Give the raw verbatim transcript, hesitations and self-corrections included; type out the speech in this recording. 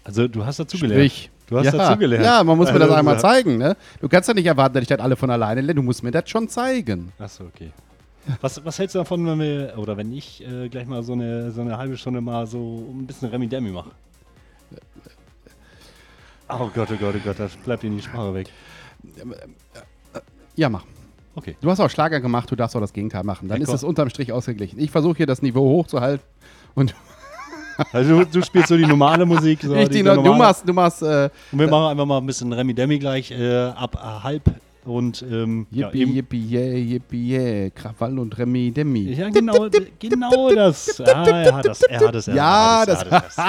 Also du hast dazugelernt. Sprich. Du hast ja, dazugelernt. ja, man muss mir Also, das einmal ja. zeigen, ne? Du kannst ja nicht erwarten, dass ich das alle von alleine lerne. Du musst mir das schon zeigen. Achso, okay. Was, was hältst du davon, wenn wir, oder wenn ich äh, gleich mal so eine, so eine halbe Stunde mal so ein bisschen Remi-Demi mache? Oh Gott, oh Gott, oh Gott, das bleibt dir die Sprache weg. Ja, mach. Okay. Du hast auch Schlager gemacht, du darfst auch das Gegenteil machen. Dann Ja, ist komm. es unterm Strich ausgeglichen. Ich versuche hier das Niveau hochzuhalten und Also du, du spielst so die normale Musik. So ich die, die du normale. machst, du machst äh, Und wir machen einfach mal ein bisschen Remi-Demi gleich äh, ab äh, halb. Und ähm, ja, Yippie, eben, yippie, yeah, yippie, yeah, Krawall und Remi Demi. ja, genau, d- genau das. Ah, er hat das, er hat es, er Ja, hat es, das- er hat es.